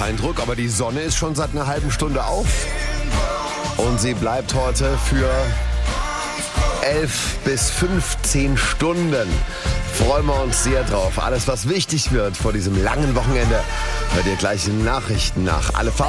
Eindruck, aber die Sonne ist schon seit einer halben Stunde auf. Und sie bleibt heute für 11 bis 15 Stunden. Freuen wir uns sehr drauf. Alles, was wichtig wird vor diesem langen Wochenende, hört ihr gleich in den Nachrichten nach. Alle